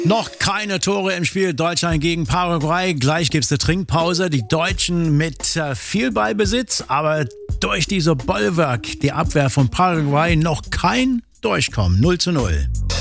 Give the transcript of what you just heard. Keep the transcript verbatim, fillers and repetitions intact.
Noch keine Tore im Spiel Deutschland gegen Paraguay. Gleich gibt es eine Trinkpause. Die Deutschen mit äh, viel Ballbesitz, aber durch diese Bollwerk, die Abwehr von Paraguay, noch kein Durchkommen. null zu null.